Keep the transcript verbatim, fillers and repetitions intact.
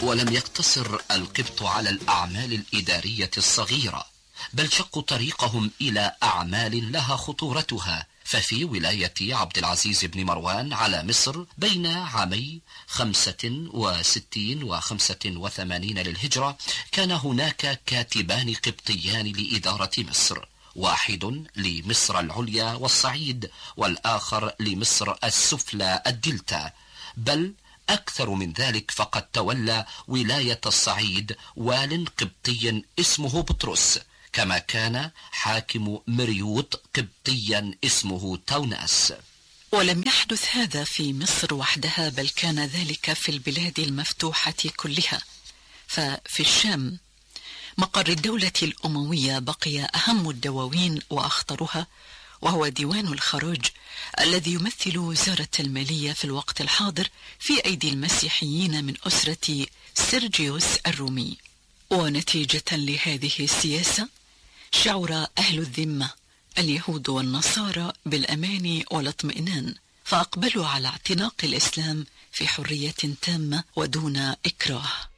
ولم يقتصر القبط على الأعمال الإدارية الصغيرة، بل شقوا طريقهم إلى أعمال لها خطورتها. ففي ولاية عبد العزيز بن مروان على مصر بين عامي خمسة وستين وخمسة وثمانين للهجرة كان هناك كاتبان قبطيان لإدارة مصر، واحد لمصر العليا والصعيد، والآخر لمصر السفلى الدلتا، بل أكثر من ذلك، فقد تولى ولاية الصعيد وال قبطي اسمه بطرس، كما كان حاكم مريوط قبطيا اسمه توناس. ولم يحدث هذا في مصر وحدها، بل كان ذلك في البلاد المفتوحة كلها. ففي الشام مقر الدولة الأموية بقي أهم الدواوين وأخطرها، وهو ديوان الخراج الذي يمثل وزارة المالية في الوقت الحاضر في أيدي المسيحيين من أسرة سيرجيوس الرومي. ونتيجة لهذه السياسة شعر أهل الذمة اليهود والنصارى بالأمان والاطمئنان، فأقبلوا على اعتناق الإسلام في حرية تامة ودون إكراه.